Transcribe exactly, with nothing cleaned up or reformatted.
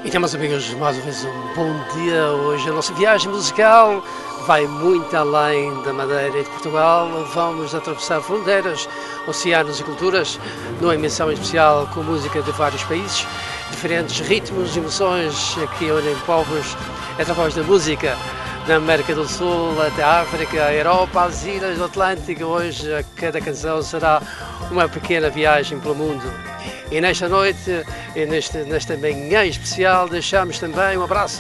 Então, meus amigos, mais uma vez um bom dia. Hoje a nossa viagem musical vai muito além da Madeira e de Portugal. Vamos atravessar fronteiras, oceanos e culturas numa emissão especial com música de vários países, diferentes ritmos e emoções que unem povos através da música. Da América do Sul até a África, a Europa, as ilhas do Atlântico. Hoje cada canção será uma pequena viagem pelo mundo. E nesta noite, e neste, nesta manhã especial, deixamos também um abraço